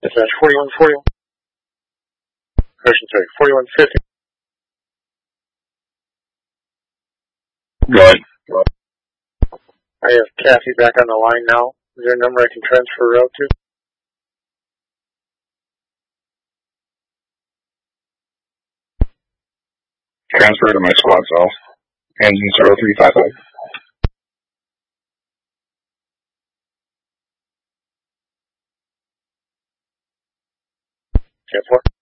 Dispatch 4141. Ocean 4150. Go ahead. I have Kathy back on the line now. Is there a number I can transfer route to? Transfer to my squad cell. Engine 0355. 10-4.